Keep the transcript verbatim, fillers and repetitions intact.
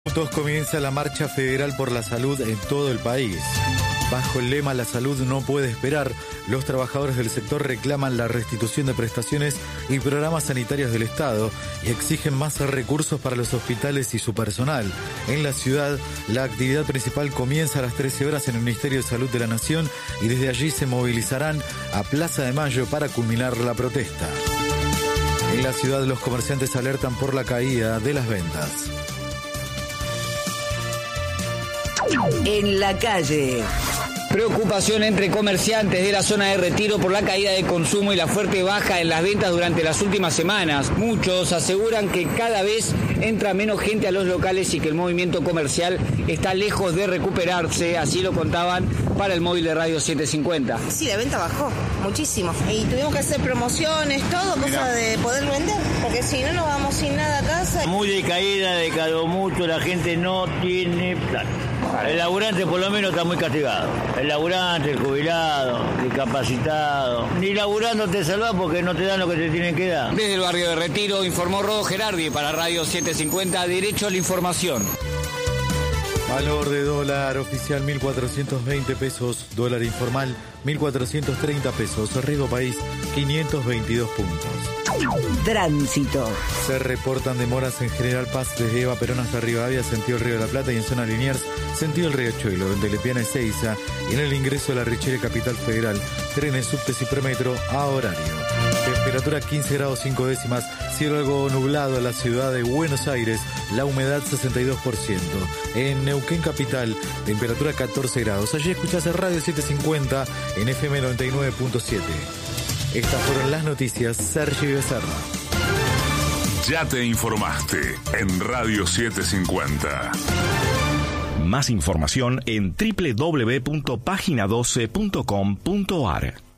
Minutos comienza la marcha federal por la salud en todo el país. Bajo el lema "La salud no puede esperar", los trabajadores del sector reclaman la restitución de prestaciones y programas sanitarios del Estado y exigen más recursos para los hospitales y su personal. En la ciudad, la actividad principal comienza a las trece horas en el Ministerio de Salud de la Nación y desde allí se movilizarán a Plaza de Mayo para culminar la protesta. En la ciudad, los comerciantes alertan por la caída de las ventas. En la calle. Preocupación entre comerciantes de la zona de Retiro por la caída de consumo y la fuerte baja en las ventas durante las últimas semanas. Muchos aseguran que cada vez entra menos gente a los locales y que el movimiento comercial está lejos de recuperarse, así lo contaban para el móvil de Radio setecientos cincuenta. Sí, la venta bajó muchísimo y tuvimos que hacer promociones, todo, cosa de poder vender, porque si no nos vamos sin nada a casa. Muy decaída, decayó mucho, la gente no tiene plata. El laburante por lo menos está muy castigado. El laburante, el jubilado, el discapacitado. Ni laburando te salvás porque no te dan lo que te tienen que dar. Desde el barrio de Retiro informó Rodo Gerardi para Radio setecientos cincuenta, Derecho a la Información. Valor de dólar oficial mil cuatrocientos veinte pesos, dólar informal mil cuatrocientos treinta pesos, Riego País quinientos veintidós puntos. Tránsito. Se reportan demoras en General Paz desde Eva Perón hasta Rivadavia, sentido el Río de la Plata, y en zona Liniers, sentido el Riachuelo, donde Lepiana y Ezeiza, y en el ingreso de la Richere Capital Federal, trenes, subtes y premetro a horario. Temperatura quince grados cinco décimas, cielo algo nublado en la ciudad de Buenos Aires, la humedad sesenta y dos por ciento. En Neuquén Capital, temperatura catorce grados. Allí escuchás Radio setecientos cincuenta en F M noventa y nueve punto siete. Estas fueron las noticias. Sergio Becerra. Ya te informaste en Radio setecientos cincuenta. Más información en doble u doble u doble u punto página doce punto com punto a r.